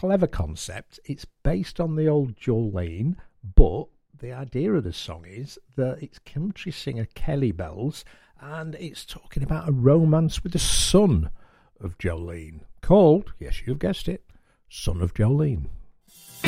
clever concept. It's based on the old Jolene, but the idea of the song is that it's country singer Kelly Bells, and it's talking about a romance with the son of Jolene, called, yes, you've guessed it, Son of Jolene.